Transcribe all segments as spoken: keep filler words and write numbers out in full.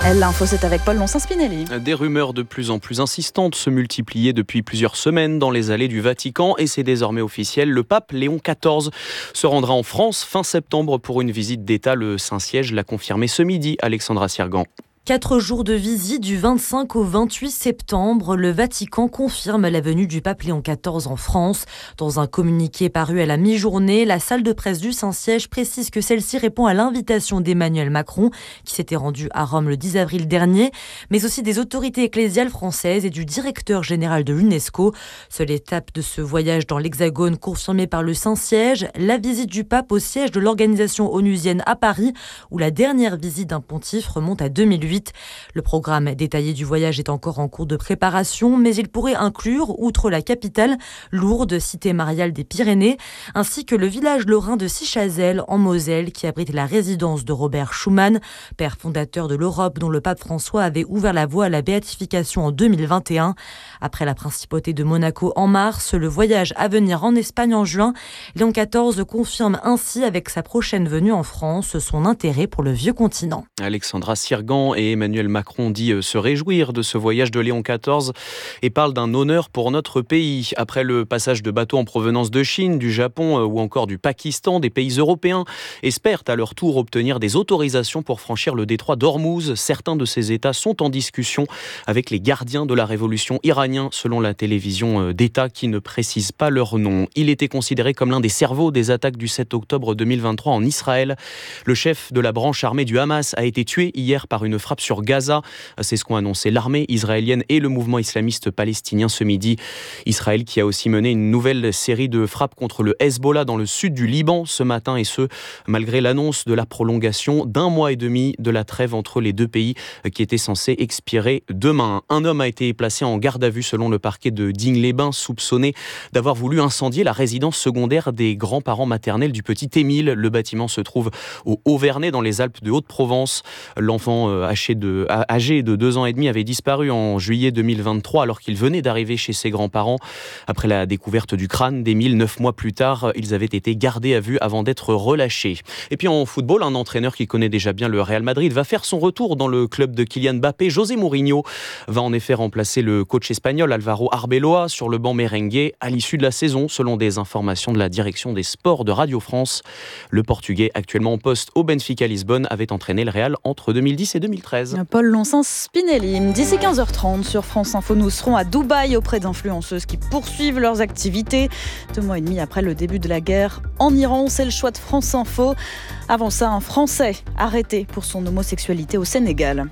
L'info, c'est avec Paul Lonsin-Spinelli. Des rumeurs de plus en plus insistantes se multipliaient depuis plusieurs semaines dans les allées du Vatican et c'est désormais officiel. Le pape Léon quatorze se rendra en France fin septembre pour une visite d'État. Le Saint-Siège l'a confirmé ce midi, Alexandra Sirgan. Quatre jours de visite du vingt-cinq au vingt-huit septembre, le Vatican confirme la venue du pape Léon quatorze en France. Dans un communiqué paru à la mi-journée, la salle de presse du Saint-Siège précise que celle-ci répond à l'invitation d'Emmanuel Macron, qui s'était rendu à Rome le dix avril dernier, mais aussi des autorités ecclésiales françaises et du directeur général de l'UNESCO. Seule étape de ce voyage dans l'Hexagone confirmée par le Saint-Siège, la visite du pape au siège de l'organisation onusienne à Paris, où la dernière visite d'un pontife remonte à deux mille huit. Le programme détaillé du voyage est encore en cours de préparation, mais il pourrait inclure, outre la capitale, Lourdes, cité mariale des Pyrénées, ainsi que le village lorrain de Sichazel, en Moselle, qui abrite la résidence de Robert Schuman, père fondateur de l'Europe dont le pape François avait ouvert la voie à la béatification en deux mille vingt et un. Après la principauté de Monaco en mars, le voyage à venir en Espagne en juin, Léon quatorze confirme ainsi avec sa prochaine venue en France son intérêt pour le vieux continent. Alexandra Sirgan et Emmanuel Macron dit se réjouir de ce voyage de Léon quatorze et parle d'un honneur pour notre pays. Après le passage de bateaux en provenance de Chine, du Japon ou encore du Pakistan, des pays européens espèrent à leur tour obtenir des autorisations pour franchir le détroit d'Ormuz. Certains de ces États sont en discussion avec les gardiens de la révolution iranienne, selon la télévision d'État qui ne précise pas leur nom. Il était considéré comme l'un des cerveaux des attaques du sept octobre deux mille vingt-trois en Israël. Le chef de la branche armée du Hamas a été tué hier par une frappe sur Gaza. C'est ce qu'ont annoncé l'armée israélienne et le mouvement islamiste palestinien ce midi. Israël qui a aussi mené une nouvelle série de frappes contre le Hezbollah dans le sud du Liban ce matin, et ce, malgré l'annonce de la prolongation d'un mois et demi de la trêve entre les deux pays qui était censée expirer demain. Un homme a été placé en garde à vue selon le parquet de Digne-les-Bains, soupçonné d'avoir voulu incendier la résidence secondaire des grands-parents maternels du petit Émile. Le bâtiment se trouve au Haut-Vernay dans les Alpes de Haute-Provence. L'enfant âgé de, âgé de deux ans et demi avait disparu en juillet deux mille vingt-trois alors qu'il venait d'arriver chez ses grands-parents. Après la découverte du crâne d'Émile, neuf mois plus tard, ils avaient été gardés à vue avant d'être relâchés. Et puis en football, un entraîneur qui connaît déjà bien le Real Madrid va faire son retour dans le club de Kylian Mbappé. José Mourinho va en effet remplacer le coach espagnol Alvaro Arbeloa sur le banc merengue à l'issue de la saison, selon des informations de la direction des sports de Radio France. Le Portugais, actuellement en poste au Benfica Lisbonne, avait entraîné le Real entre deux mille dix et deux mille treize. Paul Lonsin-Spinelli. D'ici quinze heures trente sur France Info, nous serons à Dubaï auprès d'influenceuses qui poursuivent leurs activités. Deux mois et demi après le début de la guerre en Iran, c'est le choix de France Info. Avant ça, un Français arrêté pour son homosexualité au Sénégal.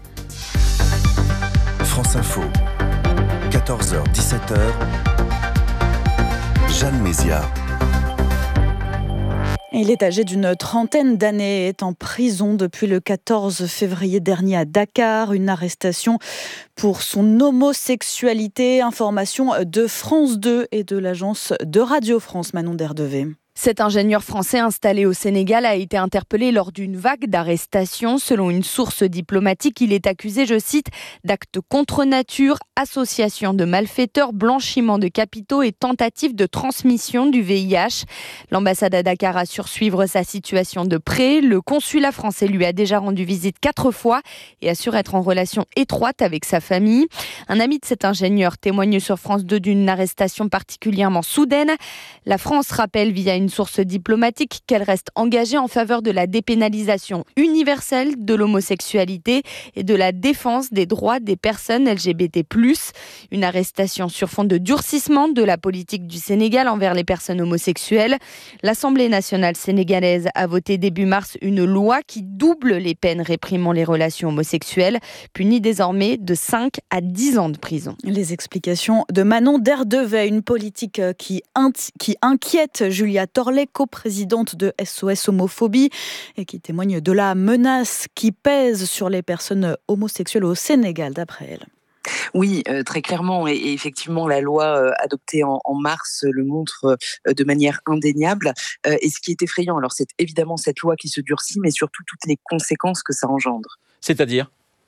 France Info, quatorze heures dix-sept heures, Jeanne Mézia. Il est âgé d'une trentaine d'années et est en prison depuis le quatorze février dernier à Dakar. Une arrestation pour son homosexualité. Information de France deux et de l'agence de Radio France, Manon Derdevé. Cet ingénieur français installé au Sénégal a été interpellé lors d'une vague d'arrestations. Selon une source diplomatique, il est accusé, je cite, d'actes contre nature, association de malfaiteurs, blanchiment de capitaux et tentative de transmission du V I H. L'ambassade à Dakar assure suivre sa situation de près. Le consulat français lui a déjà rendu visite quatre fois et assure être en relation étroite avec sa famille. Un ami de cet ingénieur témoigne sur France deux d'une arrestation particulièrement soudaine. La France rappelle via une une source diplomatique qu'elle reste engagée en faveur de la dépénalisation universelle de l'homosexualité et de la défense des droits des personnes L G B T plus. Une arrestation sur fond de durcissement de la politique du Sénégal envers les personnes homosexuelles. L'Assemblée nationale sénégalaise a voté début mars une loi qui double les peines réprimant les relations homosexuelles, punies désormais de cinq à dix ans de prison. Les explications de Manon Derdevé, une politique qui, int- qui inquiète Julia Torlet, coprésidente de S O S Homophobie, et qui témoigne de la menace qui pèse sur les personnes homosexuelles au Sénégal, d'après elle. Oui, euh, très clairement. Et, et effectivement, la loi euh, adoptée en, en mars le montre euh, de manière indéniable. Euh, et ce qui est effrayant, alors c'est évidemment cette loi qui se durcit, mais surtout toutes les conséquences que ça engendre. C'est-à-dire ?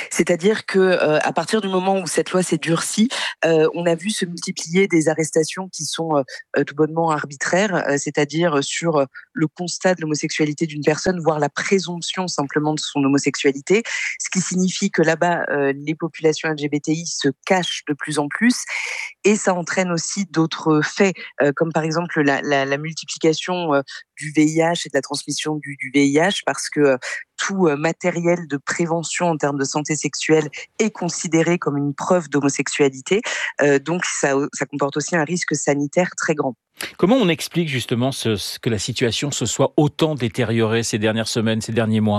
C'est-à-dire que euh, à partir du moment où cette loi s'est durcie, euh, on a vu se multiplier des arrestations qui sont euh, tout bonnement arbitraires, euh, c'est-à-dire sur euh, le constat de l'homosexualité d'une personne, voire la présomption simplement de son homosexualité, ce qui signifie que là-bas, euh, les populations L G B T I se cachent de plus en plus, et ça entraîne aussi d'autres faits, euh, comme par exemple la, la, la multiplication euh, du V I H et de la transmission du, du V I H, parce que euh, tout euh, matériel de prévention en termes de santé sexuelle est considéré comme une preuve d'homosexualité. Euh, donc ça, ça comporte aussi un risque sanitaire très grand. Comment on explique justement ce, ce, que la situation se soit autant détériorée ces dernières semaines, ces derniers mois ?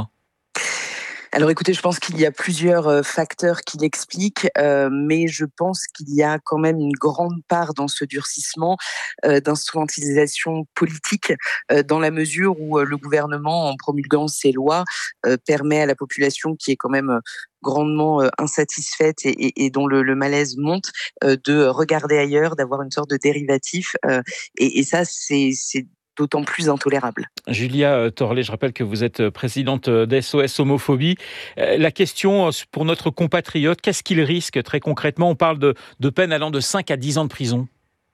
Alors écoutez, je pense qu'il y a plusieurs euh, facteurs qui l'expliquent, euh, mais je pense qu'il y a quand même une grande part dans ce durcissement euh, d'instrumentalisation politique, euh, dans la mesure où euh, le gouvernement, en promulguant ces lois, euh, permet à la population qui est quand même euh, grandement euh, insatisfaite et, et, et dont le, le malaise monte, euh, de regarder ailleurs, d'avoir une sorte de dérivatif, euh, et, et ça c'est, c'est d'autant plus intolérable. Julia Torlet, je rappelle que vous êtes présidente d'S O S Homophobie. La question pour notre compatriote, qu'est-ce qu'il risque très concrètement ? On parle de, de peines allant de cinq à dix ans de prison.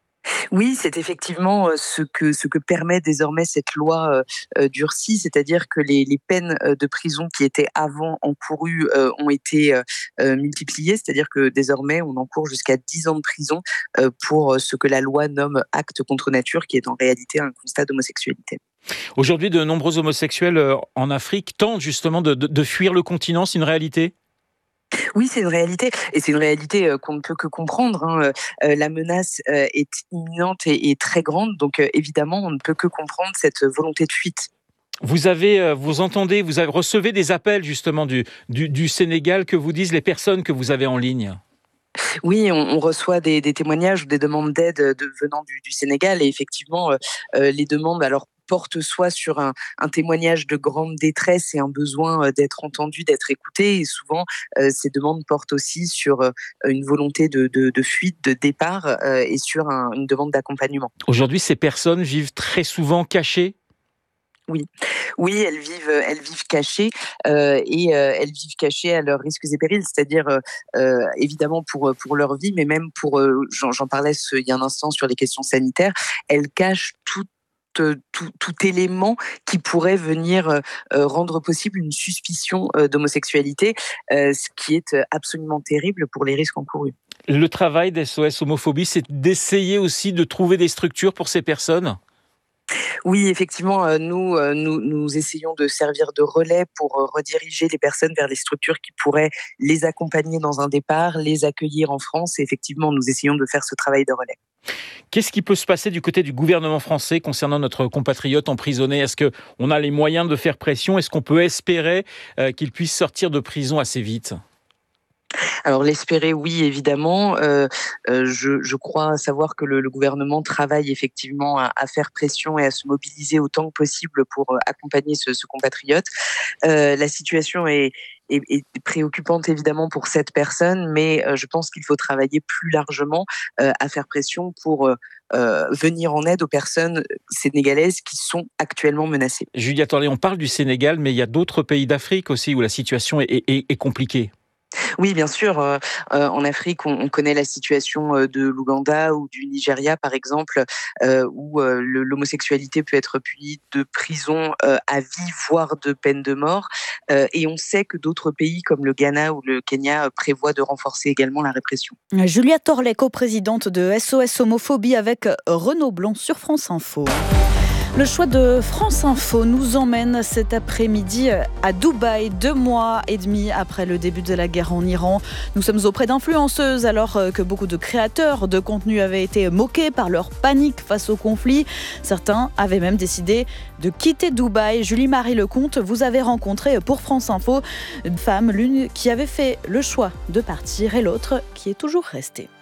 Oui, c'est effectivement ce que, ce que permet désormais cette loi euh, durcie, c'est-à-dire que les, les peines de prison qui étaient avant encourues euh, ont été euh, multipliées, c'est-à-dire que désormais on encourt jusqu'à dix ans de prison euh, pour ce que la loi nomme acte contre nature, qui est en réalité un constat d'homosexualité. Aujourd'hui, de nombreux homosexuels en Afrique tentent justement de, de, de fuir le continent, c'est une réalité ? Oui, c'est une réalité, et c'est une réalité euh, qu'on ne peut que comprendre. Hein. Euh, la menace euh, est imminente et, et très grande, donc euh, évidemment, on ne peut que comprendre cette volonté de fuite. Vous avez, vous entendez, vous avez, recevez des appels justement du, du, du Sénégal, que vous disent les personnes que vous avez en ligne ? Oui, on, on reçoit des, des témoignages ou des demandes d'aide de, venant du, du Sénégal, et effectivement, euh, les demandes alors portent soit sur un, un témoignage de grande détresse et un besoin d'être entendu, d'être écouté, et souvent euh, ces demandes portent aussi sur euh, une volonté de, de, de fuite, de départ, euh, et sur un, une demande d'accompagnement. Aujourd'hui, ces personnes vivent très souvent cachées ? Oui, oui, elles vivent, elles vivent cachées euh, et euh, elles vivent cachées à leurs risques et périls, c'est-à-dire euh, évidemment pour pour leur vie, mais même pour, euh, j'en, j'en parlais ce, il y a un instant sur les questions sanitaires, elles cachent tout. Tout, tout élément qui pourrait venir euh, rendre possible une suspicion euh, d'homosexualité, euh, ce qui est absolument terrible pour les risques encourus. Le travail d'S O S Homophobie, c'est d'essayer aussi de trouver des structures pour ces personnes ? Oui, effectivement, nous, nous, nous essayons de servir de relais pour rediriger les personnes vers les structures qui pourraient les accompagner dans un départ, les accueillir en France. Et effectivement, nous essayons de faire ce travail de relais. Qu'est-ce qui peut se passer du côté du gouvernement français concernant notre compatriote emprisonné ? Est-ce qu'on a les moyens de faire pression ? Est-ce qu'on peut espérer qu'il puisse sortir de prison assez vite ? Alors l'espérer, oui, évidemment. Euh, euh, je, je crois savoir que le, le gouvernement travaille effectivement à, à faire pression et à se mobiliser autant que possible pour accompagner ce, ce compatriote. Euh, la situation est, est, est préoccupante évidemment pour cette personne, mais euh, je pense qu'il faut travailler plus largement euh, à faire pression pour euh, euh, venir en aide aux personnes sénégalaises qui sont actuellement menacées. Julia Torlet, on parle du Sénégal, mais il y a d'autres pays d'Afrique aussi où la situation est, est, est compliquée. Oui, bien sûr. Euh, euh, en Afrique, on, on connaît la situation euh, de l'Ouganda ou du Nigeria, par exemple, euh, où euh, le, l'homosexualité peut être punie de prison euh, à vie, voire de peine de mort. Euh, et on sait que d'autres pays, comme le Ghana ou le Kenya, prévoient de renforcer également la répression. Julia Torlet, coprésidente de S O S Homophobie avec Renaud Blanc sur France Info. Le choix de France Info nous emmène cet après-midi à Dubaï, deux mois et demi après le début de la guerre en Iran. Nous sommes auprès d'influenceuses alors que beaucoup de créateurs de contenu avaient été moqués par leur panique face au conflit. Certains avaient même décidé de quitter Dubaï. Julie-Marie Lecomte, vous avez rencontré pour France Info une femme, l'une qui avait fait le choix de partir et l'autre qui est toujours restée.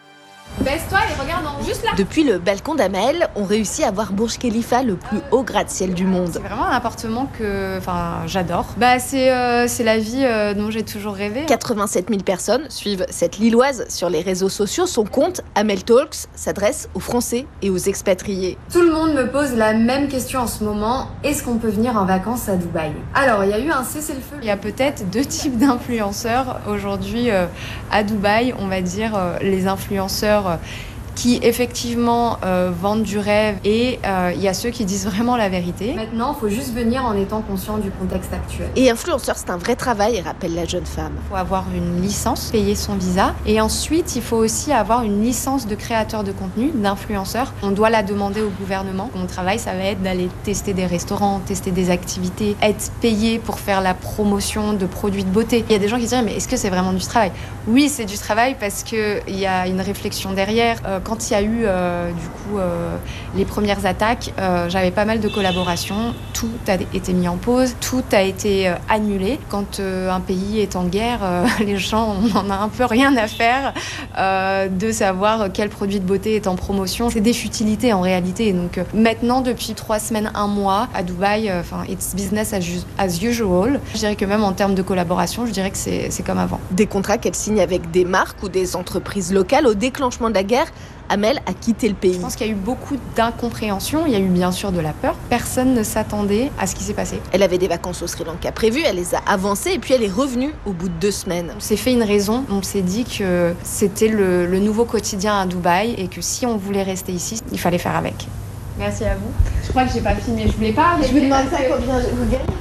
Baisse-toi et regarde en haut. Juste là. Depuis le balcon d'Amel, on réussit à voir Burj Khalifa, le plus haut gratte-ciel du monde. C'est vraiment un appartement que enfin, j'adore. Bah, c'est, euh, c'est la vie euh, dont j'ai toujours rêvé. quatre-vingt-sept mille personnes suivent cette Lilloise sur les réseaux sociaux. Son compte, Amel Talks, s'adresse aux Français et aux expatriés. Tout le monde me pose la même question en ce moment. Est-ce qu'on peut venir en vacances à Dubaï ? Alors, il y a eu un cessez-le-feu. Il y a peut-être deux types d'influenceurs aujourd'hui euh, à Dubaï. On va dire euh, les influenceurs qui effectivement euh, vendent du rêve et euh, il y a ceux qui disent vraiment la vérité. Maintenant, il faut juste venir en étant conscient du contexte actuel. Et influenceur, c'est un vrai travail, rappelle la jeune femme. Il faut avoir une licence, payer son visa et ensuite, il faut aussi avoir une licence de créateur de contenu, d'influenceur. On doit la demander au gouvernement. Mon travail, ça va être d'aller tester des restaurants, tester des activités, être payé pour faire la promotion de produits de beauté. Il y a des gens qui disent « mais est-ce que c'est vraiment du travail ?» Oui, c'est du travail parce qu'il y a une réflexion derrière. Euh, Quand il y a eu euh, du coup euh, les premières attaques, euh, j'avais pas mal de collaborations. Tout a été mis en pause, tout a été euh, annulé. Quand euh, un pays est en guerre, euh, les gens, on en a un peu rien à faire euh, de savoir quel produit de beauté est en promotion. C'est des futilités en réalité. Donc euh, maintenant, depuis trois semaines, un mois à Dubaï, enfin euh, it's business as, as usual. Je dirais que même en termes de collaboration, je dirais que c'est, c'est comme avant. Des contrats qu'elle signe avec des marques ou des entreprises locales. Au déclenchement de la guerre, Amel a quitté le pays. Je pense qu'il y a eu beaucoup d'incompréhension, il y a eu bien sûr de la peur. Personne ne s'attendait à ce qui s'est passé. Elle avait des vacances au Sri Lanka prévues, elle les a avancées et puis elle est revenue au bout de deux semaines. On s'est fait une raison, on s'est dit que c'était le, le nouveau quotidien à Dubaï et que si on voulait rester ici, il fallait faire avec. Merci à vous. Je crois que j'ai pas filmé, je voulais pas. Je vous demande ça combien vous gagnez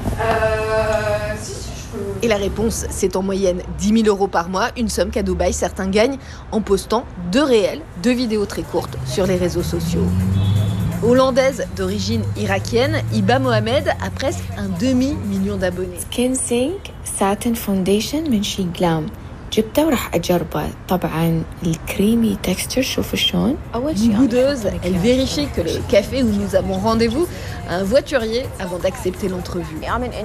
Euh... Si, si. Et la réponse, c'est en moyenne dix mille euros par mois, une somme qu'à Dubaï, certains gagnent en postant deux réels, deux vidéos très courtes sur les réseaux sociaux. Hollandaise d'origine irakienne, Hiba Mohamed a presque un demi-million d'abonnés. Skin Sync Satin Foundation من شي جلام جبته وراح أجربه طبعا الكريمي texture شوفوا شلون أول شيء Boudeuse, elle vérifie que le café où nous avons rendez-vous a un voiturier avant d'accepter l'entrevue.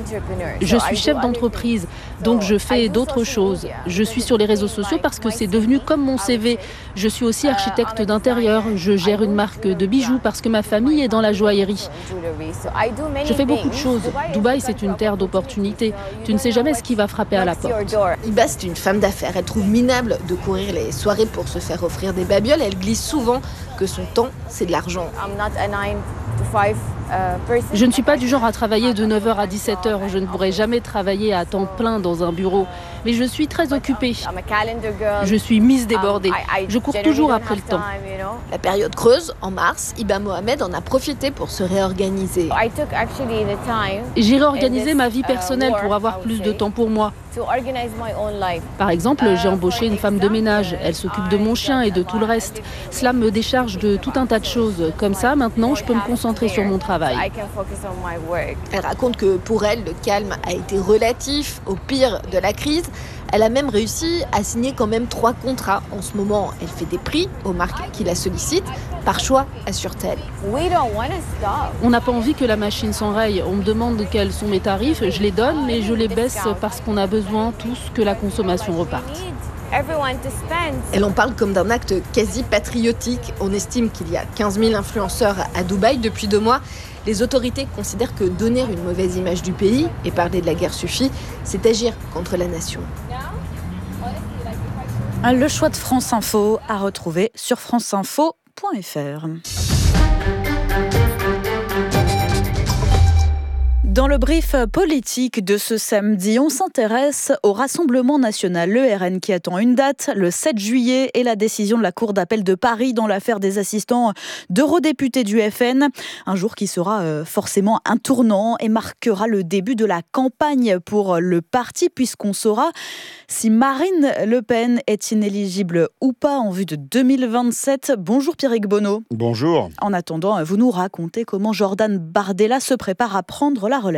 Je suis chef d'entreprise, donc je fais d'autres choses. Je suis sur les réseaux sociaux parce que c'est devenu comme mon C V. Je suis aussi architecte d'intérieur. Je gère une marque de bijoux parce que ma famille est dans la joaillerie. Je fais beaucoup de choses. Dubaï, c'est une terre d'opportunités. Tu ne sais jamais ce qui va frapper à la porte. Hiba, c'est une femme d'affaires. Elle trouve minable de courir les soirées pour se faire offrir des babioles. Elle glisse souvent que son temps, c'est de l'argent. Je ne suis pas du genre à travailler de neuf heures à dix-sept heures. Je ne pourrai jamais travailler à temps plein dans un bureau. Mais je suis très occupée. Je suis mise débordée. Je cours toujours après le temps. La période creuse, en mars, Hiba Mohamed en a profité pour se réorganiser. J'ai réorganisé ma vie personnelle pour avoir plus de temps pour moi. Par exemple, j'ai embauché une femme de ménage. Elle s'occupe de mon chien et de tout le reste. Cela me décharge de tout un tas de choses. Comme ça, maintenant, je peux me concentrer sur mon travail. Elle raconte que pour elle, le calme a été relatif au pire de la crise. Elle a même réussi à signer quand même trois contrats. En ce moment, elle fait des prix aux marques qui la sollicitent. Par choix, assure-t-elle. On n'a pas envie que la machine s'enraye. On me demande quels sont mes tarifs. Je les donne, mais je les baisse parce qu'on a besoin tous que la consommation reparte. Elle en parle comme d'un acte quasi patriotique. On estime qu'il y a quinze mille influenceurs à Dubaï depuis deux mois. Les autorités considèrent que donner une mauvaise image du pays et parler de la guerre suffit, c'est agir contre la nation. Le choix de France Info à retrouver sur franceinfo point f r. Dans le brief politique de ce samedi, on s'intéresse au Rassemblement national, le R N, qui attend une date, le sept juillet, et la décision de la Cour d'appel de Paris dans l'affaire des assistants d'eurodéputés du F N. Un jour qui sera forcément un tournant et marquera le début de la campagne pour le parti, puisqu'on saura si Marine Le Pen est inéligible ou pas en vue de deux mille vingt-sept. Bonjour Pierrick Bonneau. Bonjour. En attendant, vous nous racontez comment Jordan Bardella se prépare à prendre la relève.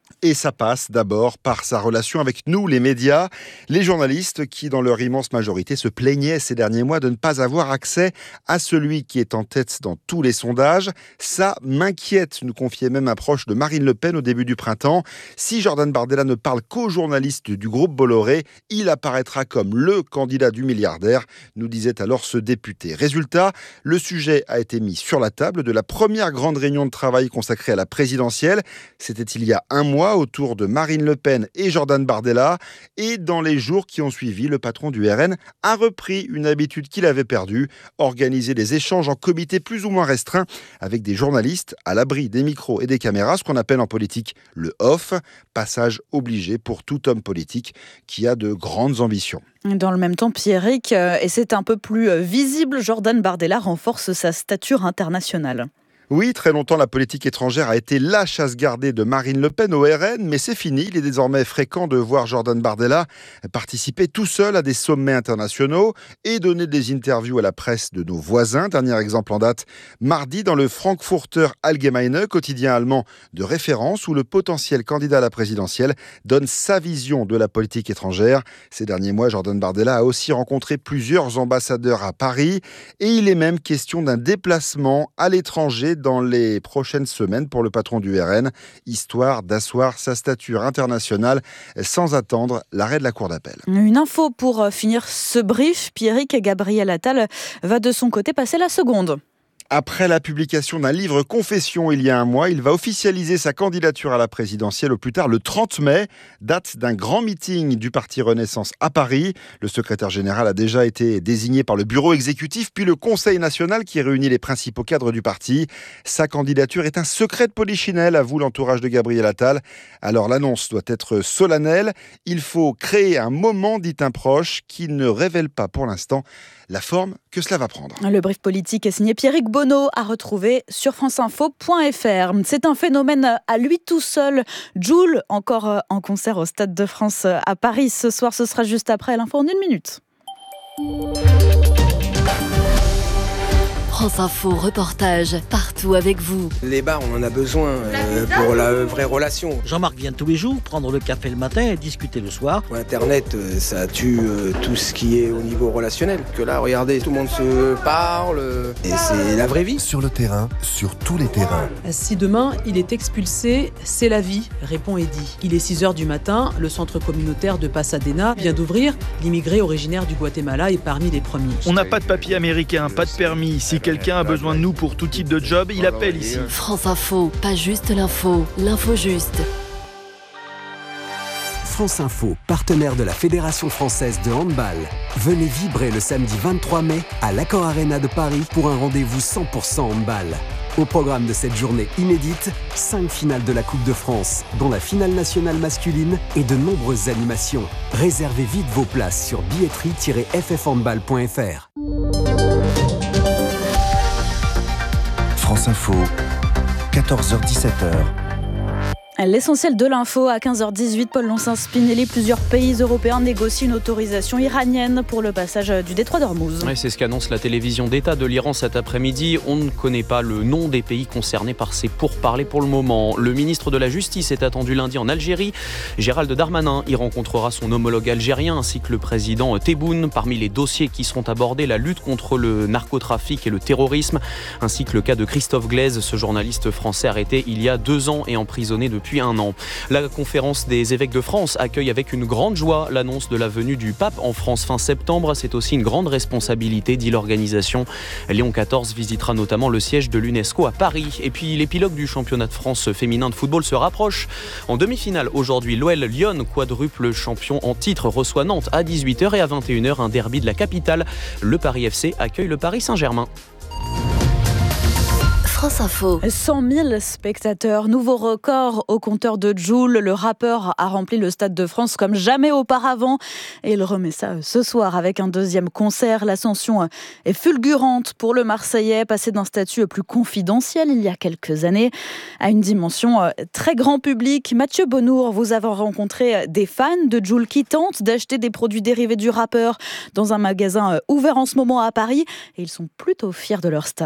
Et ça passe d'abord par sa relation avec nous, les médias, les journalistes qui, dans leur immense majorité, se plaignaient ces derniers mois de ne pas avoir accès à celui qui est en tête dans tous les sondages. Ça m'inquiète, nous confiait même un proche de Marine Le Pen au début du printemps. Si Jordan Bardella ne parle qu'aux journalistes du groupe Bolloré, il apparaîtra comme le candidat du milliardaire, nous disait alors ce député. Résultat, le sujet a été mis sur la table de la première grande réunion de travail consacrée à la présidentielle. C'était il y a un mois, autour de Marine Le Pen et Jordan Bardella. Et dans les jours qui ont suivi, le patron du R N a repris une habitude qu'il avait perdue, organiser des échanges en comité plus ou moins restreints avec des journalistes à l'abri des micros et des caméras, ce qu'on appelle en politique le off, passage obligé pour tout homme politique qui a de grandes ambitions. Dans le même temps, Pierrick, et c'est un peu plus visible, Jordan Bardella renforce sa stature internationale. Oui, très longtemps, la politique étrangère a été la chasse gardée de Marine Le Pen au R N, mais c'est fini. Il est désormais fréquent de voir Jordan Bardella participer tout seul à des sommets internationaux et donner des interviews à la presse de nos voisins. Dernier exemple en date, mardi dans le Frankfurter Allgemeine, quotidien allemand de référence, où le potentiel candidat à la présidentielle donne sa vision de la politique étrangère. Ces derniers mois, Jordan Bardella a aussi rencontré plusieurs ambassadeurs à Paris et il est même question d'un déplacement à l'étranger dans les prochaines semaines pour le patron du R N, histoire d'asseoir sa stature internationale sans attendre l'arrêt de la Cour d'appel. Une info pour finir ce brief, Pierrick, Gabriel Attal va de son côté passer la seconde. Après la publication d'un livre Confession il y a un mois, il va officialiser sa candidature à la présidentielle au plus tard le trente mai, date d'un grand meeting du parti Renaissance à Paris. Le secrétaire général a déjà été désigné par le bureau exécutif, puis le Conseil national qui réunit les principaux cadres du parti. Sa candidature est un secret de polichinelle, avoue l'entourage de Gabriel Attal. Alors l'annonce doit être solennelle. Il faut créer un moment, dit un proche, qui ne révèle pas pour l'instant la forme que cela va prendre. Le brief politique est signé Pierrick Bonneau, à retrouver sur franceinfo point f r. C'est un phénomène à lui tout seul. Jul, encore en concert au Stade de France à Paris ce soir. Ce sera juste après l'info en une minute. France Info reportage, partout avec vous. Les bars, on en a besoin euh, pour la vraie relation. Jean-Marc vient tous les jours prendre le café le matin et discuter le soir. Internet, euh, ça tue euh, tout ce qui est au niveau relationnel. Que là, regardez, tout le monde se parle euh, et c'est la vraie vie. Sur le terrain, sur tous les terrains. Si demain, il est expulsé, c'est la vie, répond Eddy. Il est six heures du matin, le centre communautaire de Pasadena vient d'ouvrir. L'immigré originaire du Guatemala est parmi les premiers. On n'a pas de papier américain, pas de permis. Si quelqu'un a besoin de nous pour tout type de job, il appelle ici. France Info, pas juste l'info, l'info juste. France Info, partenaire de la Fédération française de handball. Venez vibrer le samedi vingt-trois mai à l'Accor Arena de Paris pour un rendez-vous cent pour cent handball. Au programme de cette journée inédite, cinq finales de la Coupe de France, dont la finale nationale masculine et de nombreuses animations. Réservez vite vos places sur billetterie tiret f f handball point f r. France Info, quatorze heures dix-sept heures. L'essentiel de l'info à quinze heures dix-huit, Paul Loncin-Spinelli. Plusieurs pays européens négocient une autorisation iranienne pour le passage du détroit d'Ormuz. Ouais, c'est ce qu'annonce la télévision d'État de l'Iran cet après-midi. On ne connaît pas le nom des pays concernés par ces pourparlers pour le moment. Le ministre de la Justice est attendu lundi en Algérie. Gérald Darmanin y rencontrera son homologue algérien ainsi que le président Tebboune. Parmi les dossiers qui seront abordés, la lutte contre le narcotrafic et le terrorisme, ainsi que le cas de Christophe Glaise, ce journaliste français arrêté il y a deux ans et emprisonné depuis Depuis un an. La conférence des évêques de France accueille avec une grande joie l'annonce de la venue du pape en France fin septembre. C'est aussi une grande responsabilité, dit l'organisation. Léon quatorze visitera notamment le siège de l'UNESCO à Paris. Et puis l'épilogue du championnat de France féminin de football se rapproche. En demi-finale aujourd'hui, l'O L Lyon, quadruple champion en titre, reçoit Nantes à dix-huit heures et à vingt et une heures, un derby de la capitale. Le Paris F C accueille le Paris Saint-Germain. France Info. cent mille spectateurs, nouveau record au compteur de Jul. Le rappeur a rempli le Stade de France comme jamais auparavant et il remet ça ce soir avec un deuxième concert. L'ascension est fulgurante pour le Marseillais, passé d'un statut plus confidentiel il y a quelques années à une dimension très grand public. Mathieu Bonnour, vous avez rencontré des fans de Jul qui tentent d'acheter des produits dérivés du rappeur dans un magasin ouvert en ce moment à Paris et ils sont plutôt fiers de leur star.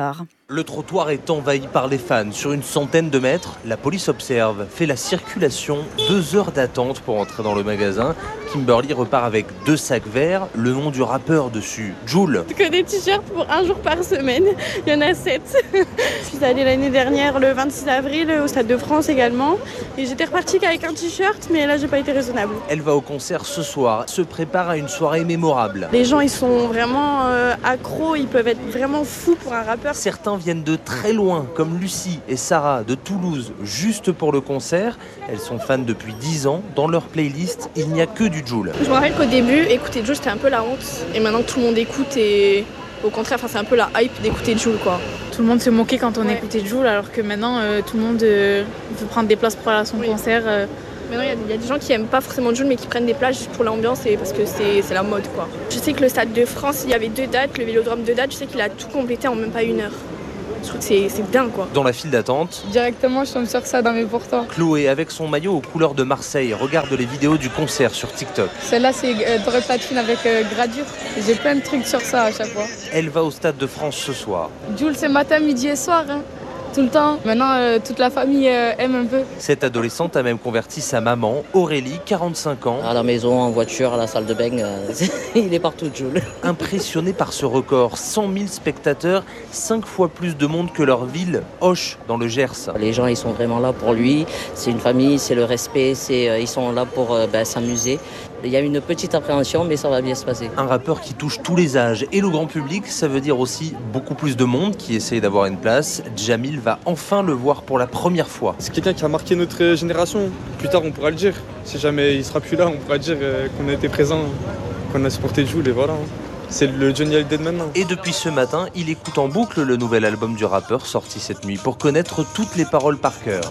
Le trottoir est envahi par les fans. Sur une centaine de mètres, la police observe, fait la circulation, deux heures d'attente pour entrer dans le magasin. Kimberly repart avec deux sacs verts, le nom du rappeur dessus, Jul. Que des t-shirts pour un jour par semaine, il y en a sept. Je suis allée l'année dernière le vingt-six avril au Stade de France également. Et j'étais repartie qu'avec un t-shirt, mais là j'ai pas été raisonnable. Elle va au concert ce soir, se prépare à une soirée mémorable. Les gens ils sont vraiment euh, accros, ils peuvent être vraiment fous pour un rappeur. Certains viennent de très loin, comme Lucie et Sarah de Toulouse, juste pour le concert. Elles sont fans depuis dix ans. Dans leur playlist, il n'y a que du Jul. Je me rappelle qu'au début, écouter Jul c'était un peu la honte. Et maintenant que tout le monde écoute, et au contraire, c'est un peu la hype d'écouter Jul, quoi. Tout le monde se moquait quand on ouais. écoutait Jul, alors que maintenant euh, tout le monde euh, veut prendre des places pour aller à son oui. concert. Euh... Maintenant, il y, y a des gens qui aiment pas forcément Jul, mais qui prennent des places juste pour l'ambiance et parce que c'est, c'est la mode, quoi. Je sais que le Stade de France, il y avait deux dates, le Vélodrome deux dates, je sais qu'il a tout complété en même pas une heure. Je trouve que c'est, c'est dingue, quoi. Dans la file d'attente, directement, je tombe sur ça dans mes pourtants. Chloé, avec son maillot aux couleurs de Marseille, regarde les vidéos du concert sur TikTok. Celle-là, c'est euh, doré platine avec euh, gradure. J'ai plein de trucs sur ça à chaque fois. Elle va au Stade de France ce soir. Jul, c'est matin, midi et soir, hein. Tout le temps. Maintenant, euh, toute la famille euh, aime un peu. Cette adolescente a même converti sa maman, Aurélie, quarante-cinq ans. À la maison, en voiture, à la salle de bain, euh, il est partout, Jul. Impressionnée par ce record, cent mille spectateurs, cinq fois plus de monde que leur ville, Auch, dans le Gers. Les gens, ils sont vraiment là pour lui. C'est une famille, c'est le respect, c'est, euh, ils sont là pour euh, ben, s'amuser. Il y a une petite appréhension, mais ça va bien se passer. Un rappeur qui touche tous les âges et le grand public, ça veut dire aussi beaucoup plus de monde qui essaye d'avoir une place. Jamil va enfin le voir pour la première fois. C'est quelqu'un qui a marqué notre génération. Plus tard, on pourra le dire. Si jamais il sera plus là, on pourra dire qu'on a été présent, qu'on a supporté Jul et voilà. C'est le Johnny Hallyday de maintenant. Et depuis ce matin, il écoute en boucle le nouvel album du rappeur sorti cette nuit pour connaître toutes les paroles par cœur.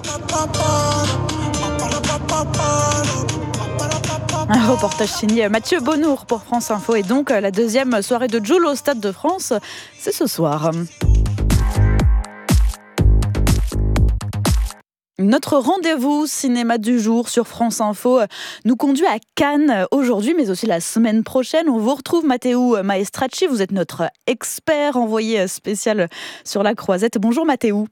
Un reportage signé Mathieu Bonnour pour France Info. Et donc, la deuxième soirée de Jul au Stade de France, c'est ce soir. Notre rendez-vous cinéma du jour sur France Info nous conduit à Cannes aujourd'hui, mais aussi la semaine prochaine. On vous retrouve Matteo Maestracci, vous êtes notre expert envoyé spécial sur la Croisette. Bonjour Matteo.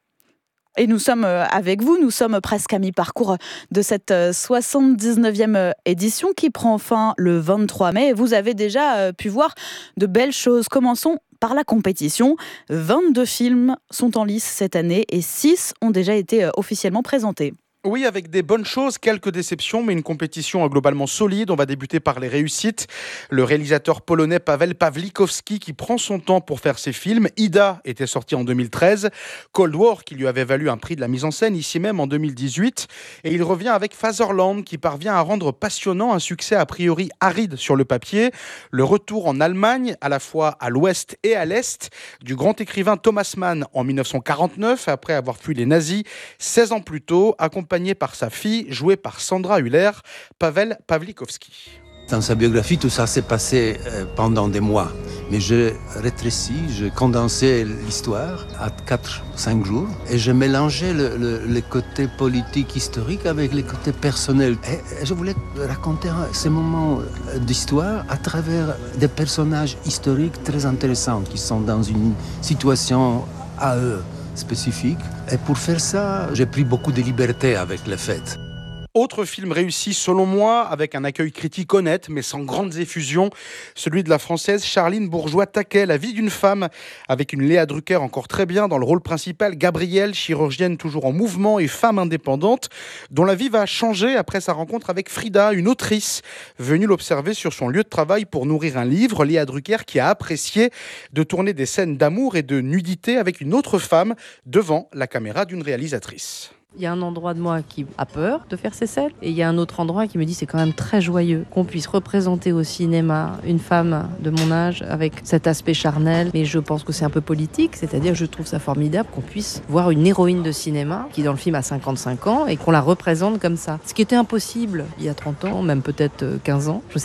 Et nous sommes avec vous, nous sommes presque à mi-parcours de cette soixante-dix-neuvième édition qui prend fin le vingt-trois mai. Vous avez déjà pu voir de belles choses. Commençons par la compétition. vingt-deux films sont en lice cette année et six ont déjà été officiellement présentés. Oui, avec des bonnes choses, quelques déceptions, mais une compétition globalement solide. On va débuter par les réussites. Le réalisateur polonais Paweł Pawlikowski qui prend son temps pour faire ses films. Ida était sorti en deux mille treize. Cold War qui lui avait valu un prix de la mise en scène, ici même en deux mille dix-huit. Et il revient avec Fatherland qui parvient à rendre passionnant un succès a priori aride sur le papier. Le retour en Allemagne, à la fois à l'ouest et à l'est, du grand écrivain Thomas Mann en dix-neuf cent quarante-neuf, après avoir fui les nazis seize ans plus tôt, accompagné par sa fille, jouée par Sandra Hüller, Paweł Pawlikowski. Dans sa biographie, tout ça s'est passé pendant des mois. Mais je rétrécis, je condensais l'histoire à quatre cinq jours et je mélangeais le, le, les côtés politiques historiques avec les côtés personnels. Et je voulais raconter ces moments d'histoire à travers des personnages historiques très intéressants qui sont dans une situation à eux spécifique. Et pour faire ça, j'ai pris beaucoup de liberté avec les fêtes. Autre film réussi selon moi, avec un accueil critique honnête mais sans grandes effusions, celui de la française Charline Bourgeois-Taquet, la vie d'une femme, avec une Léa Drucker encore très bien dans le rôle principal, Gabrielle, chirurgienne toujours en mouvement et femme indépendante, dont la vie va changer après sa rencontre avec Frida, une autrice venue l'observer sur son lieu de travail pour nourrir un livre. Léa Drucker qui a apprécié de tourner des scènes d'amour et de nudité avec une autre femme devant la caméra d'une réalisatrice. Il y a un endroit de moi qui a peur de faire ces scènes et il y a un autre endroit qui me dit c'est quand même très joyeux qu'on puisse représenter au cinéma une femme de mon âge avec cet aspect charnel. Mais je pense que c'est un peu politique, c'est-à-dire je trouve ça formidable qu'on puisse voir une héroïne de cinéma qui dans le film a cinquante-cinq ans et qu'on la représente comme ça. Ce qui était impossible il y a trente ans, même peut-être quinze ans, je sais pas.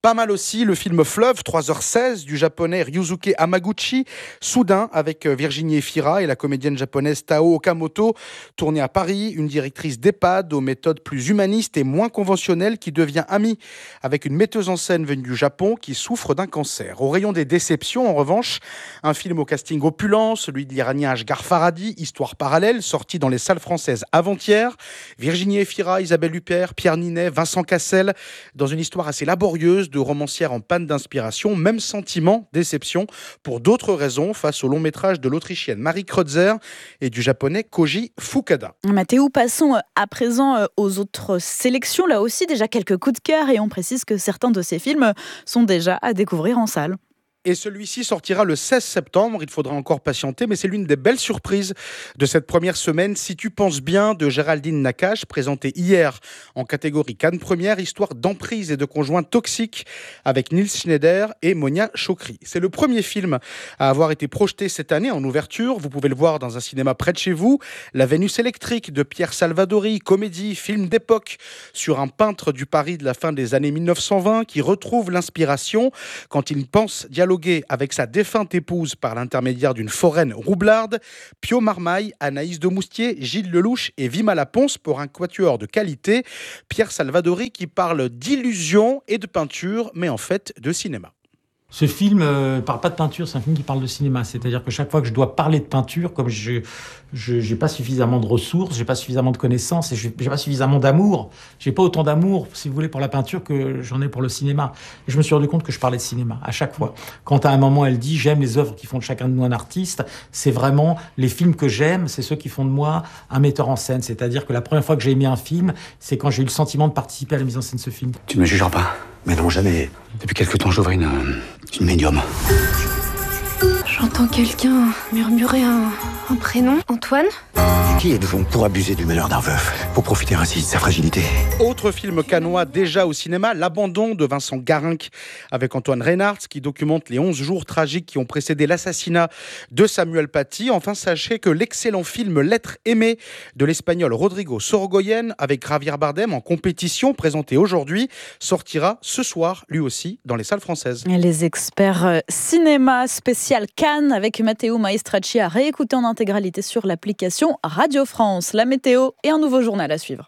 Pas mal aussi le film Fleuve, trois heures seize, du japonais Ryusuke Hamaguchi, Soudain, avec Virginie Efira et la comédienne japonaise Tao Okamoto, tournée à Paris, une directrice d'EHPAD aux méthodes plus humanistes et moins conventionnelles qui devient amie avec une metteuse en scène venue du Japon qui souffre d'un cancer. Au rayon des déceptions, en revanche, un film au casting opulent, celui de l'Iranien Ashghar Farhadi, Histoire parallèle, sorti dans les salles françaises avant-hier. Virginie Efira, Isabelle Huppert, Pierre Ninet, Vincent Cassel, dans une histoire assez laborieuse de romancière en panne d'inspiration, même sentiment, déception, pour d'autres raisons, face au long métrage de l'Autrichienne Marie Kreutzer et du japonais Koji Fukada. Mathéo, passons à présent aux autres sélections. Là aussi, déjà quelques coups de cœur et on précise que certains de ces films sont déjà à découvrir en salle. Et celui-ci sortira le seize septembre, il faudra encore patienter, mais c'est l'une des belles surprises de cette première semaine. Si tu penses bien, de Géraldine Nakache, présentée hier en catégorie Cannes Première, histoire d'emprise et de conjoints toxiques avec Nils Schneider et Monia Chokri. C'est le premier film à avoir été projeté cette année en ouverture. Vous pouvez le voir dans un cinéma près de chez vous. La Vénus électrique de Pierre Salvadori, comédie, film d'époque sur un peintre du Paris de la fin des années mille neuf cent vingt qui retrouve l'inspiration quand il pense dialoguer avec sa défunte épouse par l'intermédiaire d'une foraine roublarde. Pio Marmaille, Anaïs de Moustier, Gilles Lelouch et Vima Laponce pour un quatuor de qualité. Pierre Salvadori qui parle d'illusion et de peinture, mais en fait de cinéma. Ce film ne euh, parle pas de peinture, c'est un film qui parle de cinéma. C'est-à-dire que chaque fois que je dois parler de peinture, comme je n'ai pas suffisamment de ressources, je n'ai pas suffisamment de connaissances et je n'ai pas suffisamment d'amour, je n'ai pas autant d'amour, si vous voulez, pour la peinture que j'en ai pour le cinéma. Et je me suis rendu compte que je parlais de cinéma à chaque fois. Quand à un moment elle dit « j'aime les œuvres qui font de chacun de nous un artiste », c'est vraiment les films que j'aime, c'est ceux qui font de moi un metteur en scène. C'est-à-dire que la première fois que j'ai aimé un film, c'est quand j'ai eu le sentiment de participer à la mise en scène de ce film. Tu ne me jugeras pas. Mais non, jamais. Depuis quelque temps, j'ouvre une, une médium. J'entends quelqu'un murmurer un, un prénom. Antoine ? Qui êtes-vous pour abuser du malheur d'un veuf, pour profiter ainsi de sa fragilité ? Autre film cannois déjà au cinéma, L'Abandon de Vincent Garinck avec Antoine Reinhardt qui documente les onze jours tragiques qui ont précédé l'assassinat de Samuel Paty. Enfin, sachez que l'excellent film L'être aimé de l'espagnol Rodrigo Sorogoyen avec Javier Bardem en compétition, présenté aujourd'hui, sortira ce soir lui aussi dans les salles françaises. Les experts cinéma spécial Cannes avec Matteo Maestracci à réécouter en intégralité sur l'application Radio France. La météo et un nouveau journal à suivre.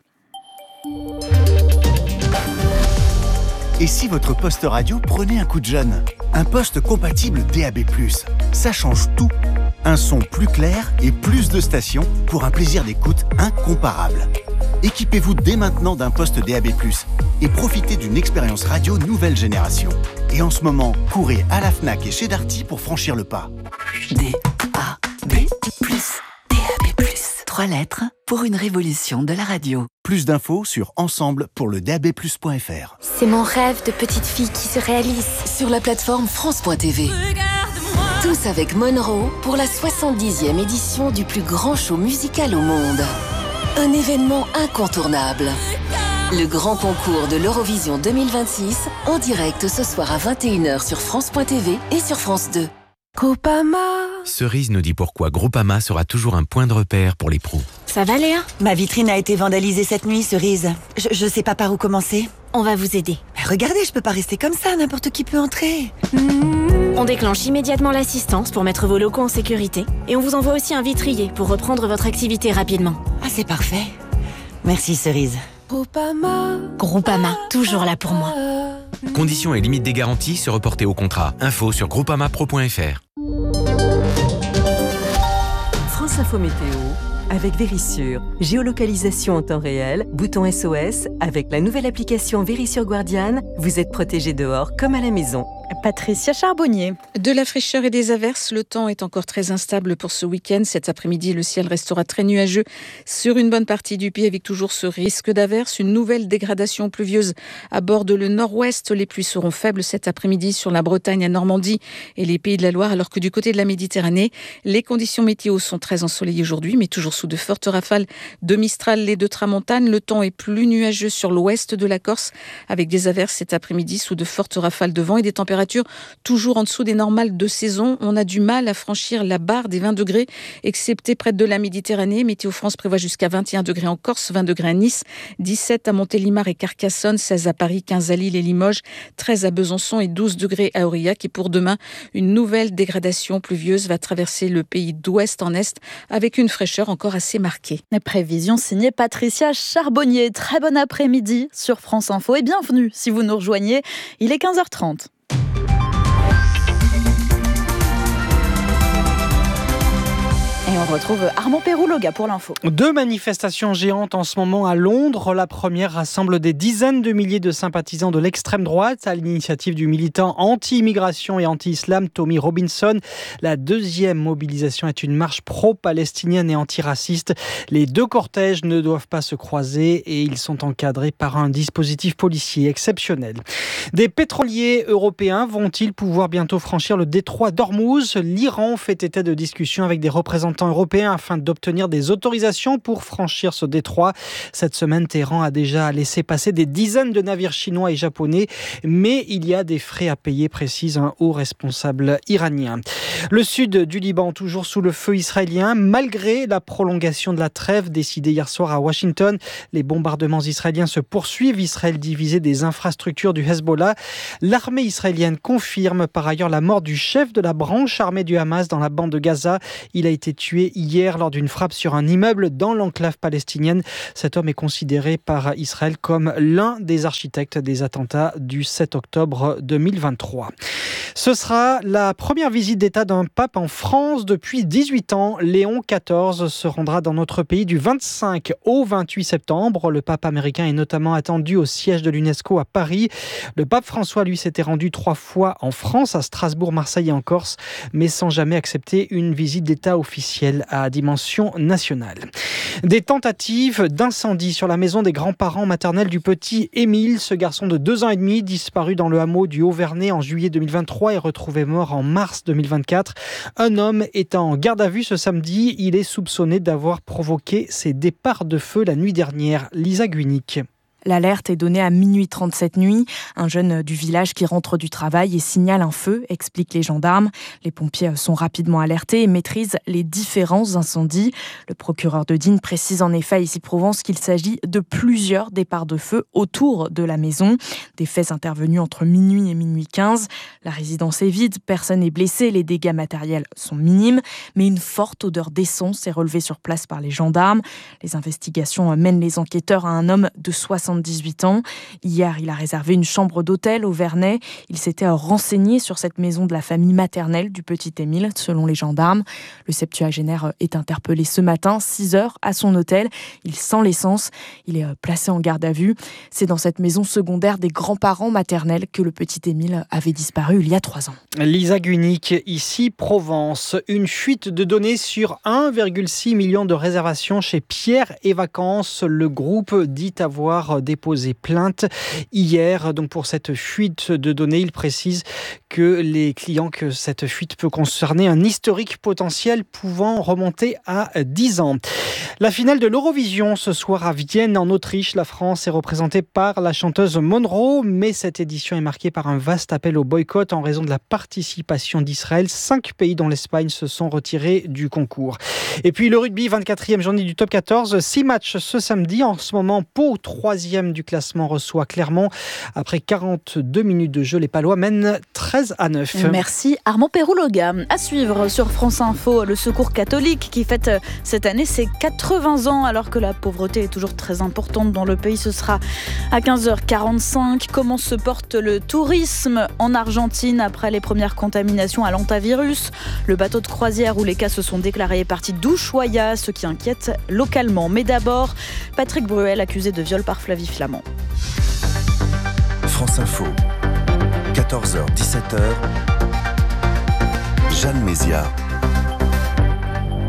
Et si votre poste radio prenait un coup de jeune ? Un poste compatible D A B plus, ça change tout. Un son plus clair et plus de stations pour un plaisir d'écoute incomparable. Équipez-vous dès maintenant d'un poste D A B plus et profitez d'une expérience radio nouvelle génération. Et en ce moment, courez à la Fnac et chez Darty pour franchir le pas. D A B plus, D A B plus. Trois lettres pour une révolution de la radio. Plus d'infos sur ensemble pour le D A B plus point F R. C'est mon rêve de petite fille qui se réalise. Sur la plateforme France point T V. Tous avec Monroe pour la soixante-dixième édition du plus grand show musical au monde. Un événement incontournable. Le grand concours de l'Eurovision deux mille vingt-six en direct ce soir à vingt et une heures sur France point T V et sur France deux. Groupama. Cerise nous dit pourquoi Groupama sera toujours un point de repère pour les pros. Ça va Léa ? Ma vitrine a été vandalisée cette nuit, Cerise. Je, je sais pas par où commencer. On va vous aider. Mais regardez, je peux pas rester comme ça, n'importe qui peut entrer. Mmh. On déclenche immédiatement l'assistance pour mettre vos locaux en sécurité. Et on vous envoie aussi un vitrier pour reprendre votre activité rapidement. Ah, c'est parfait. Merci Cerise. Groupama. Groupama, toujours là pour moi. Conditions et limites des garanties se reporter au contrat. Info sur groupama pro point F R. France Info Météo avec Vérissure. Géolocalisation en temps réel, bouton S O S. Avec la nouvelle application Vérissure Guardian, vous êtes protégé dehors comme à la maison. Patricia Charbonnier. De la fraîcheur et des averses, le temps est encore très instable pour ce week-end. Cet après-midi, le ciel restera très nuageux sur une bonne partie du pays avec toujours ce risque d'averses. Une nouvelle dégradation pluvieuse aborde le nord-ouest. Les pluies seront faibles cet après-midi sur la Bretagne, la Normandie et les Pays de la Loire, alors que du côté de la Méditerranée, les conditions météo sont très ensoleillées aujourd'hui, mais toujours sous de fortes rafales de Mistral et de Tramontane. Le temps est plus nuageux sur l'ouest de la Corse avec des averses cet après-midi sous de fortes rafales de vent et des températures températures toujours en dessous des normales de saison. On a du mal à franchir la barre des vingt degrés, excepté près de la Méditerranée. Météo France prévoit jusqu'à vingt et un degrés en Corse, vingt degrés à Nice, dix-sept à Montélimar et Carcassonne, seize à Paris, quinze à Lille et Limoges, treize à Besançon et douze degrés à Aurillac. Et pour demain, une nouvelle dégradation pluvieuse va traverser le pays d'ouest en est avec une fraîcheur encore assez marquée. Les prévisions signées Patricia Charbonnier. Très bon après-midi sur France Info et bienvenue si vous nous rejoignez. Il est quinze heures trente. Et on retrouve Armand Pérouloga pour l'info. Deux manifestations géantes en ce moment à Londres. La première rassemble des dizaines de milliers de sympathisants de l'extrême droite à l'initiative du militant anti-immigration et anti-islam Tommy Robinson. La deuxième mobilisation est une marche pro-palestinienne et antiraciste. Les deux cortèges ne doivent pas se croiser et ils sont encadrés par un dispositif policier exceptionnel. Des pétroliers européens vont-ils pouvoir bientôt franchir le détroit d'Ormuz ? L'Iran fait état de discussions avec des représentants européens afin d'obtenir des autorisations pour franchir ce détroit. Cette semaine, Téhéran a déjà laissé passer des dizaines de navires chinois et japonais, mais il y a des frais à payer, précise un haut responsable iranien. Le sud du Liban, toujours sous le feu israélien, malgré la prolongation de la trêve décidée hier soir à Washington. Les bombardements israéliens se poursuivent. Israël divisé des infrastructures du Hezbollah. L'armée israélienne confirme par ailleurs la mort du chef de la branche armée du Hamas dans la bande de Gaza. Il a été tué hier lors d'une frappe sur un immeuble dans l'enclave palestinienne. Cet homme est considéré par Israël comme l'un des architectes des attentats du sept octobre deux mille vingt-trois. Ce sera la première visite d'État d'un pape en France depuis dix-huit ans. Léon quatorze se rendra dans notre pays du vingt-cinq au vingt-huit septembre. Le pape américain est notamment attendu au siège de l'UNESCO à Paris. Le pape François, lui, s'était rendu trois fois en France, à Strasbourg, Marseille et en Corse, mais sans jamais accepter une visite d'État officielle à dimension nationale. Des tentatives d'incendie sur la maison des grands-parents maternels du petit Émile. Ce garçon de deux ans et demi, disparu dans le hameau du Haut-Vernay en juillet deux mille vingt-trois, est retrouvé mort en mars deux mille vingt-quatre. Un homme est en garde à vue ce samedi. Il est soupçonné d'avoir provoqué ces départs de feu la nuit dernière. Lisa Guinic. L'alerte est donnée à minuit trente cette nuit. Un jeune du village qui rentre du travail et signale un feu, expliquent les gendarmes. Les pompiers sont rapidement alertés et maîtrisent les différents incendies. Le procureur de Digne précise en effet à Issy-Provence qu'il s'agit de plusieurs départs de feu autour de la maison. Des faits intervenus entre minuit et minuit quinze. La résidence est vide, personne n'est blessé, les dégâts matériels sont minimes. Mais une forte odeur d'essence est relevée sur place par les gendarmes. Les investigations mènent les enquêteurs à un homme de soixante-dix ans. Hier, il a réservé une chambre d'hôtel au Vernay. Il s'était renseigné sur cette maison de la famille maternelle du petit Émile, selon les gendarmes. Le septuagénaire est interpellé ce matin, six heures, à son hôtel. Il sent l'essence. Il est placé en garde à vue. C'est dans cette maison secondaire des grands-parents maternels que le petit Émile avait disparu il y a trois ans. Lisa Guinic, ici Provence. Une fuite de données sur un virgule six million de réservations chez Pierre et Vacances. Le groupe dit avoir déposé plainte hier donc pour cette fuite de données. Il précise que les clients que cette fuite peut concerner un historique potentiel pouvant remonter à dix ans. La finale de l'Eurovision ce soir à Vienne en Autriche. La France est représentée par la chanteuse Monroe, mais cette édition est marquée par un vaste appel au boycott en raison de la participation d'Israël. Cinq pays dont l'Espagne se sont retirés du concours. Et puis le rugby, vingt-quatrième journée du top quatorze. Six matchs ce samedi. En ce moment, Pau, troisième du classement, reçoit Clermont. Après quarante-deux minutes de jeu, les Palois mènent treize à neuf. Merci Armand Pérouloga. À suivre sur France Info, le Secours catholique qui fête cette année ses quatre-vingts ans alors que la pauvreté est toujours très importante dans le pays. Ce sera à quinze heures quarante-cinq. Comment se porte le tourisme en Argentine après les premières contaminations à l'hantavirus? Le bateau de croisière où les cas se sont déclarés est parti d'Ushuaia, ce qui inquiète localement. Mais d'abord, Patrick Bruel accusé de viol par Flavie Flament. France Info, quatorze heures dix-sept heures, Jeanne Mézia.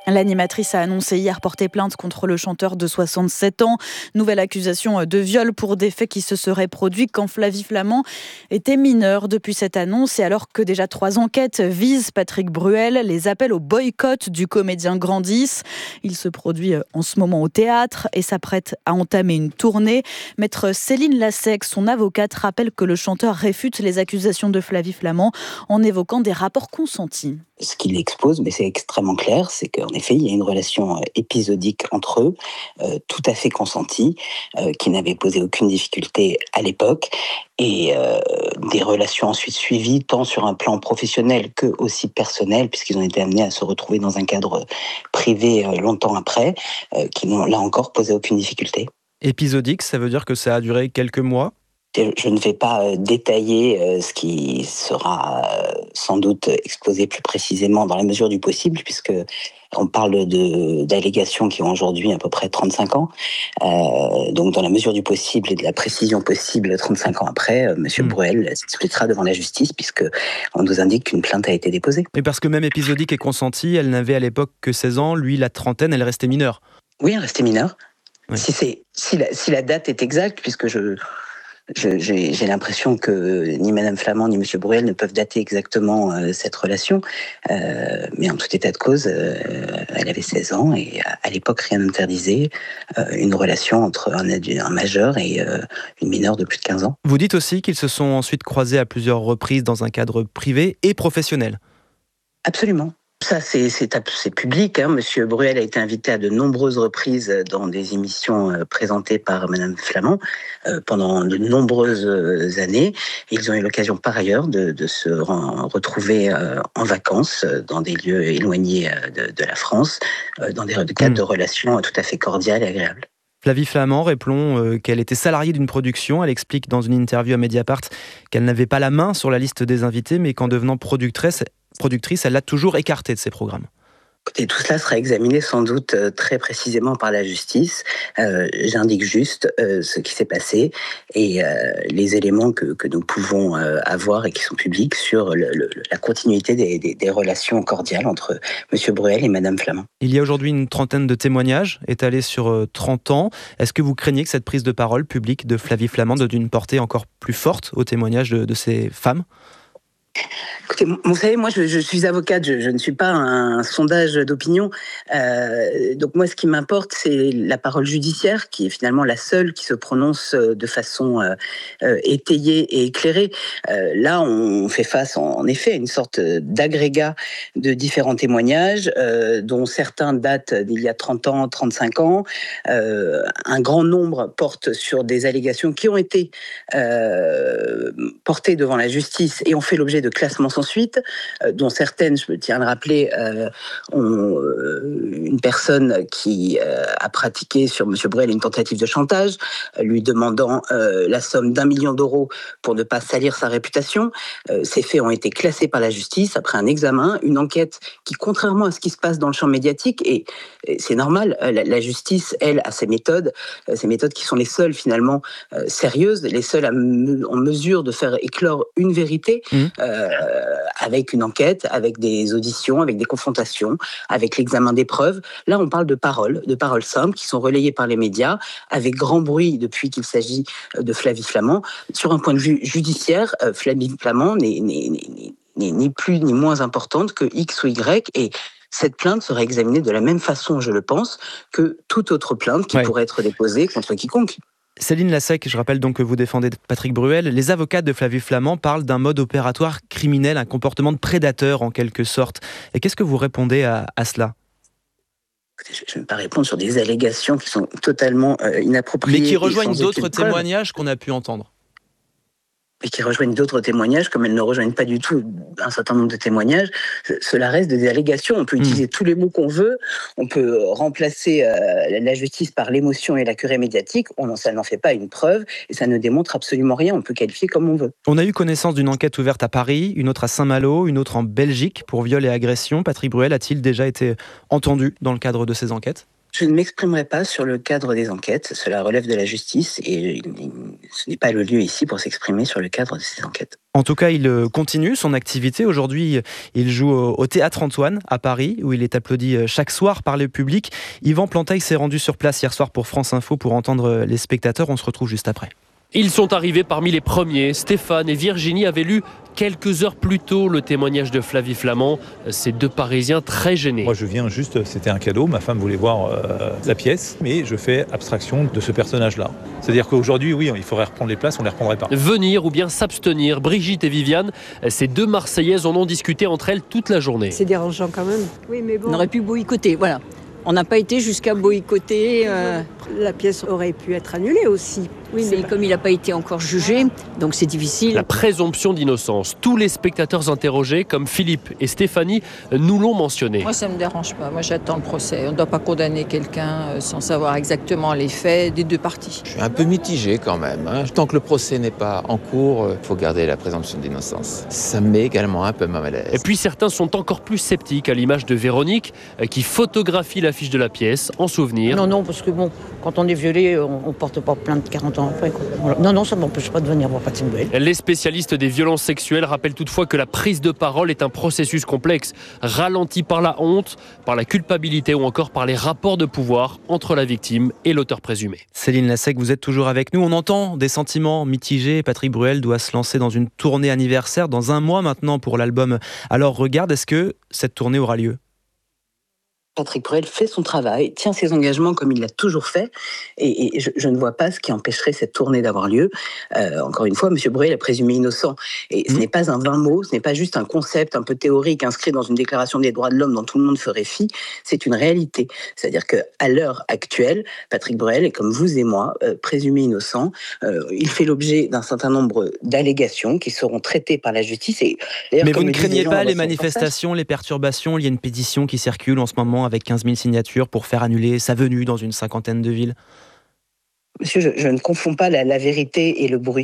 L'animatrice a annoncé hier porter plainte contre le chanteur de soixante-sept ans. Nouvelle accusation de viol pour des faits qui se seraient produits quand Flavie Flament était mineure. Depuis cette annonce, et alors que déjà trois enquêtes visent Patrick Bruel, les appels au boycott du comédien grandissent. Il se produit en ce moment au théâtre et s'apprête à entamer une tournée. Maître Céline Lassec, son avocate, rappelle que le chanteur réfute les accusations de Flavie Flament en évoquant des rapports consentis. Ce qu'il expose, mais c'est extrêmement clair, c'est qu'en effet, il y a une relation épisodique entre eux, euh, tout à fait consentie, euh, qui n'avait posé aucune difficulté à l'époque, et euh, des relations ensuite suivies, tant sur un plan professionnel que aussi personnel, puisqu'ils ont été amenés à se retrouver dans un cadre privé euh, longtemps après, euh, qui n'ont là encore posé aucune difficulté. Épisodique, ça veut dire que ça a duré quelques mois ? Je ne vais pas détailler ce qui sera sans doute exposé plus précisément dans la mesure du possible, puisque on parle de, d'allégations qui ont aujourd'hui à peu près trente-cinq ans. Euh, donc, dans la mesure du possible et de la précision possible, trente-cinq ans après, euh, M. Mmh. Bruel s'expliquera devant la justice, puisqu'on nous indique qu'une plainte a été déposée. Mais parce que même épisodique et consentie, elle n'avait à l'époque que seize ans, lui, la trentaine, elle restait mineure. Oui, elle restait mineure. Oui. Si, c'est, si, la, si la date est exacte, puisque je... Je, j'ai, j'ai l'impression que ni Mme Flament ni M. Bruel ne peuvent dater exactement euh, cette relation, euh, mais en tout état de cause, euh, elle avait seize ans et à l'époque rien n'interdisait euh, une relation entre un, un majeur et euh, une mineure de plus de quinze ans. Vous dites aussi qu'ils se sont ensuite croisés à plusieurs reprises dans un cadre privé et professionnel. Absolument. Ça, c'est, c'est, c'est public. Hein. Monsieur Bruel a été invité à de nombreuses reprises dans des émissions euh, présentées par Madame Flament euh, pendant de nombreuses euh, années. Ils ont eu l'occasion par ailleurs de, de se re- retrouver euh, en vacances dans des lieux éloignés euh, de, de la France, euh, dans des cadres mmh. de relations tout à fait cordiales et agréables. Flavie Flament répond euh, qu'elle était salariée d'une production. Elle explique dans une interview à Mediapart qu'elle n'avait pas la main sur la liste des invités, mais qu'en devenant productrice, productrice, elle l'a toujours écarté de ses programmes. Et tout cela sera examiné sans doute euh, très précisément par la justice. Euh, j'indique juste euh, ce qui s'est passé et euh, les éléments que, que nous pouvons euh, avoir et qui sont publics sur le, le, la continuité des, des, des relations cordiales entre M. Bruel et Mme Flament. Il y a aujourd'hui une trentaine de témoignages étalés sur euh, trente ans. Est-ce que vous craignez que cette prise de parole publique de Flavie Flament donne une portée encore plus forte aux témoignages de, de ces femmes ? Écoutez, vous savez, moi, je, je suis avocate, je, je ne suis pas un, un sondage d'opinion. Euh, donc moi, ce qui m'importe, c'est la parole judiciaire, qui est finalement la seule qui se prononce de façon euh, euh, étayée et éclairée. Euh, là, on fait face, en, en effet, à une sorte d'agrégat de différents témoignages, euh, dont certains datent d'il y a trente ans, trente-cinq ans. Euh, un grand nombre portent sur des allégations qui ont été euh, portées devant la justice et ont fait l'objet de classements sans suite, euh, dont certaines, je me tiens à le rappeler, euh, ont euh, une personne qui euh, a pratiqué sur M. Bruel une tentative de chantage, euh, lui demandant euh, la somme d'un million d'euros pour ne pas salir sa réputation. Euh, ces faits ont été classés par la justice après un examen, une enquête qui, contrairement à ce qui se passe dans le champ médiatique, et, et c'est normal, euh, la, la justice, elle, a ses méthodes, euh, ces méthodes qui sont les seules finalement euh, sérieuses, les seules à me, en mesure de faire éclore une vérité, mmh. euh, avec une enquête, avec des auditions, avec des confrontations, avec l'examen des preuves. Là, on parle de paroles, de paroles simples qui sont relayées par les médias, avec grand bruit depuis qu'il s'agit de Flavie Flament. Sur un point de vue judiciaire, Flavie Flament n'est, n'est, n'est, n'est ni plus ni moins importante que X ou Y, et cette plainte sera examinée de la même façon, je le pense, que toute autre plainte qui ouais. pourrait être déposée contre quiconque. Céline Lassec, je rappelle donc que vous défendez Patrick Bruel. Les avocates de Flavie Flament parlent d'un mode opératoire criminel, un comportement de prédateur en quelque sorte. Et qu'est-ce que vous répondez à, à cela ? Je ne vais pas répondre sur des allégations qui sont totalement euh, inappropriées. Mais qui rejoignent d'autres témoignages qu'on a pu entendre. Et qui rejoignent d'autres témoignages, comme elles ne rejoignent pas du tout un certain nombre de témoignages. Cela reste des allégations. On peut utiliser mmh. tous les mots qu'on veut. On peut remplacer euh, la justice par l'émotion et la curée médiatique. On, ça n'en fait pas une preuve et ça ne démontre absolument rien. On peut qualifier comme on veut. On a eu connaissance d'une enquête ouverte à Paris, une autre à Saint-Malo, une autre en Belgique pour viol et agression. Patrick Bruel a-t-il déjà été entendu dans le cadre de ces enquêtes ? Je ne m'exprimerai pas sur le cadre des enquêtes. Cela relève de la justice et ce n'est pas le lieu ici pour s'exprimer sur le cadre de ces enquêtes. En tout cas, il continue son activité. Aujourd'hui, il joue au Théâtre Antoine à Paris, où il est applaudi chaque soir par le public. Yvan Planteil s'est rendu sur place hier soir pour France Info pour entendre les spectateurs. On se retrouve juste après. Ils sont arrivés parmi les premiers. Stéphane et Virginie avaient lu quelques heures plus tôt le témoignage de Flavie Flament. Ces deux Parisiens très gênés. Moi je viens juste, c'était un cadeau, ma femme voulait voir euh, la pièce, mais je fais abstraction de ce personnage-là. C'est-à-dire qu'aujourd'hui, oui, il faudrait reprendre les places, on ne les reprendrait pas. Venir ou bien s'abstenir. Brigitte et Viviane, ces deux Marseillaises en ont discuté entre elles toute la journée. C'est dérangeant quand même. Oui, mais bon. On aurait pu boycotter, voilà. On n'a pas été jusqu'à boycotter. Euh... La pièce aurait pu être annulée aussi. Oui, mais comme il n'a pas été encore jugé, donc c'est difficile. La présomption d'innocence. Tous les spectateurs interrogés, comme Philippe et Stéphanie, nous l'ont mentionné. Moi, ça ne me dérange pas. Moi, j'attends le procès. On ne doit pas condamner quelqu'un sans savoir exactement les faits des deux parties. Je suis un peu mitigé quand même. Hein. Tant que le procès n'est pas en cours, il faut garder la présomption d'innocence. Ça me met également un peu mal à l'aise. Et puis certains sont encore plus sceptiques, à l'image de Véronique, qui photographie l'affiche de la pièce en souvenir. Non, non, parce que bon, quand on est violé, on ne porte pas plainte quarante ans après. Quoi. Non, non, ça ne m'empêche pas de venir voir Patrick Bruel. Les spécialistes des violences sexuelles rappellent toutefois que la prise de parole est un processus complexe, ralenti par la honte, par la culpabilité ou encore par les rapports de pouvoir entre la victime et l'auteur présumé. Céline Lassec, vous êtes toujours avec nous. On entend des sentiments mitigés. Patrick Bruel doit se lancer dans une tournée anniversaire dans un mois maintenant pour l'album Alors Regarde. Est-ce que cette tournée aura lieu ? Patrick Bruel fait son travail, tient ses engagements comme il l'a toujours fait, et, et je, je ne vois pas ce qui empêcherait cette tournée d'avoir lieu. Euh, encore une fois, M. Bruel est présumé innocent, et ce mmh. n'est pas un vain mot, ce n'est pas juste un concept un peu théorique inscrit dans une déclaration des droits de l'homme dont tout le monde ferait fi, c'est une réalité. C'est-à-dire qu'à l'heure actuelle, Patrick Bruel est comme vous et moi, euh, présumé innocent. Euh, il fait l'objet d'un certain nombre d'allégations qui seront traitées par la justice. Et, Mais vous ne craignez pas les manifestations, les perturbations? Il y a une pétition qui circule en ce moment avec quinze mille signatures pour faire annuler sa venue dans une cinquantaine de villes. Monsieur, je, je ne confonds pas la, la vérité et le bruit.